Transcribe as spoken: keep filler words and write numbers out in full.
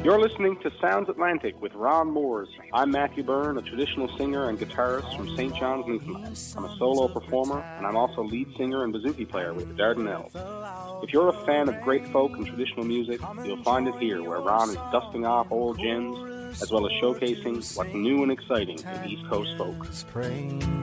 You're listening to Sounds Atlantic with Ron Moores. I'm Matthew Byrne, a traditional singer and guitarist from Saint John's, Newfoundland. I'm a solo performer, and I'm also lead singer and bouzouki player with the Dardanelles. If you're a fan of great folk and traditional music, you'll find it here, where Ron is dusting off old gems, as well as showcasing what's new and exciting in East Coast folk.